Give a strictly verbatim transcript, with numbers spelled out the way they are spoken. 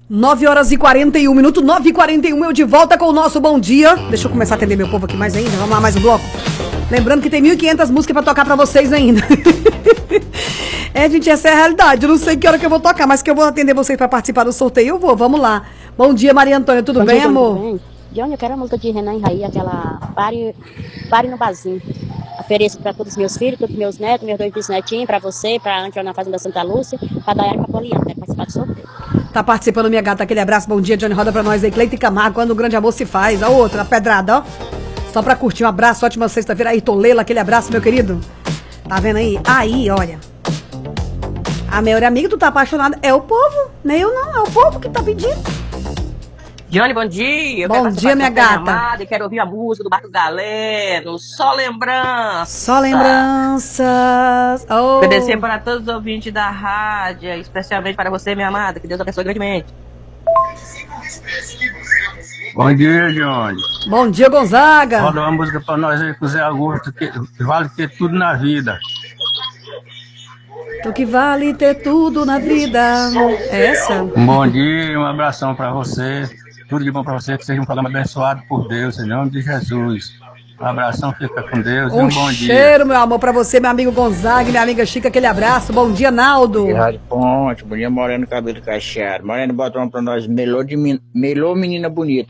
nove horas e quarenta e um minutos, nove e quarenta e um, eu de volta com o nosso Bom Dia. Deixa eu começar a atender meu povo aqui mais ainda, vamos lá, mais um bloco. Lembrando que tem mil e quinhentas músicas pra tocar pra vocês ainda. É, gente, essa é a realidade, eu não sei que hora que eu vou tocar, mas que eu vou atender vocês pra participar do sorteio, eu vou, vamos lá. Bom dia, Maria Antônia, tudo Bom bem, dia, amor? Tudo bem? Johnny, eu quero a música de Renan e Raí, aquela Pare, Pare no Barzinho. Ofereço para todos os meus filhos, todos os meus netos, meus dois bisnetinhos, para você, para a Ângela na Fazenda Santa Lúcia, para a Dayara e para a Poliana, quero participar do sorteio. Tá participando, minha gata, aquele abraço, bom dia, Johnny, roda pra nós aí, Cleite Camargo, quando o grande amor se faz, a outra, a pedrada, ó, só pra curtir, um abraço, ótima sexta-feira, aí, Tolela, aquele abraço, meu querido, tá vendo aí? Aí, olha, a melhor amiga, tu tá apaixonada, é o povo, nem eu não, é o povo que tá pedindo. Johnny, bom dia. Eu bom dia, minha gata. Amada, e quero ouvir a música do Barco Galeno. Só lembrança. Só lembranças. Oh. Agradecer para todos os ouvintes da rádio, especialmente para você, minha amada. Que Deus abençoe grandemente. Bom dia, Johnny. Bom dia, Gonzaga. Roda uma música para nós aí com o Zé Augusto, que vale ter tudo na vida. O que vale ter tudo na vida. É essa? Um bom dia, um abração para você. Tudo de bom para você, que seja um programa abençoado por Deus, em nome de Jesus. Um abração, fica com Deus um e um bom dia. Um cheiro, meu amor, para você, meu amigo Gonzaga e minha amiga Chica, aquele abraço. Bom dia, Naldo. Rádio Ponte, bom dia, Moreno Cabelo Cacheado. Moreno, bota uma para nós, melhor, de, melhor menina bonita.